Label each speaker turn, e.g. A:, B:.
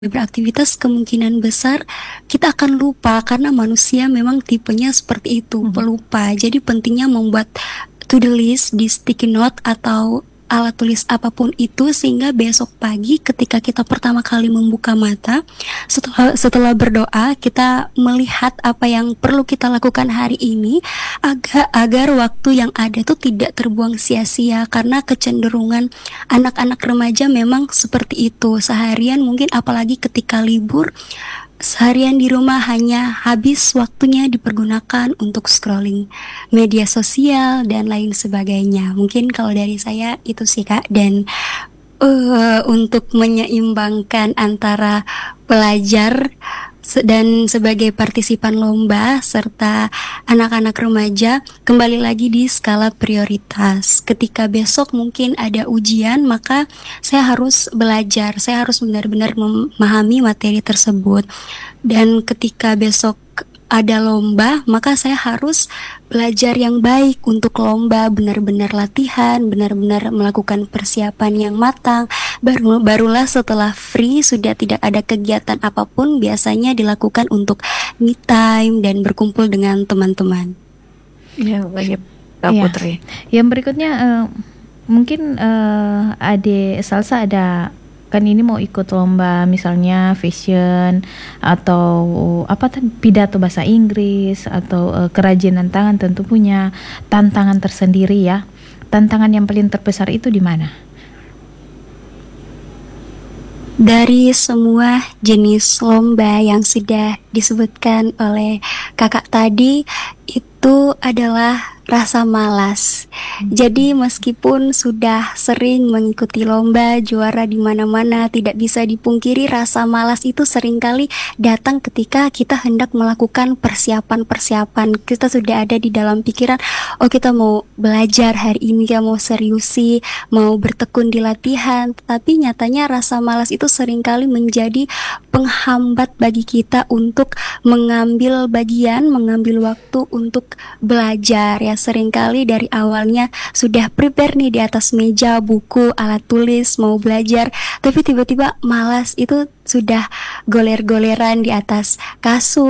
A: beraktivitas kemungkinan besar kita akan lupa karena manusia memang tipenya seperti itu, pelupa. Jadi pentingnya membuat to-do list di sticky note atau alat tulis apapun itu sehingga besok pagi ketika kita pertama kali membuka mata setelah berdoa kita melihat apa yang perlu kita lakukan hari ini agar waktu yang ada tuh tidak terbuang sia-sia karena kecenderungan anak-anak remaja memang seperti itu seharian mungkin apalagi ketika libur seharian di rumah hanya habis waktunya dipergunakan untuk scrolling media sosial dan lain sebagainya. Mungkin kalau dari saya itu sih Kak. Dan untuk menyeimbangkan antara pelajar dan sebagai partisipan lomba serta anak-anak remaja kembali lagi di skala prioritas. Ketika besok mungkin ada ujian, maka saya harus belajar, saya harus benar-benar memahami materi tersebut. Dan ketika besok ada lomba, maka saya harus belajar yang baik untuk lomba, benar-benar latihan, benar-benar melakukan persiapan yang matang. Barulah setelah free, sudah tidak ada kegiatan apapun, biasanya dilakukan untuk me time dan berkumpul dengan teman-teman.
B: Ya, baik Kak
C: Ya.
B: Putri.
C: Yang berikutnya mungkin Ade Salsa ada kan ini mau ikut lomba misalnya fashion atau pidato bahasa Inggris atau kerajinan tangan tentu punya tantangan tersendiri ya. Tantangan yang paling terbesar itu di mana?
A: Dari semua jenis lomba yang sudah disebutkan oleh kakak tadi, itu adalah rasa malas. Jadi meskipun sudah sering mengikuti lomba, juara di mana-mana, tidak bisa dipungkiri rasa malas itu seringkali datang ketika kita hendak melakukan persiapan-persiapan. Kita sudah ada di dalam pikiran, oh kita mau belajar hari ini, ya mau seriusi, mau bertekun di latihan. Tapi nyatanya rasa malas itu seringkali menjadi penghambat bagi kita untuk mengambil bagian, mengambil waktu untuk belajar ya. Seringkali dari awalnya sudah prepare nih di atas meja buku, alat tulis, mau belajar, tapi tiba-tiba malas itu sudah goler-goleran di atas kasur